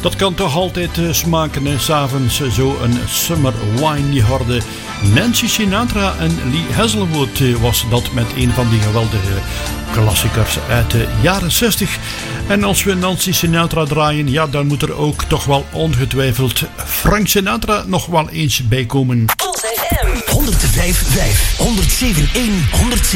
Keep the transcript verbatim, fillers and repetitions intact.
Dat kan toch altijd uh, smaken, hè? 'S Avonds uh, zo een summer wine. Die hoorde Nancy Sinatra en Lee Hazlewood uh, was dat met een van die geweldige klassiekers uit de jaren zestig. En als we Nancy Sinatra draaien, ja, dan moet er ook toch wel ongetwijfeld Frank Sinatra nog wel eens bij komen. honderd vijf komma vijf, honderdzeven komma één, honderdzeven.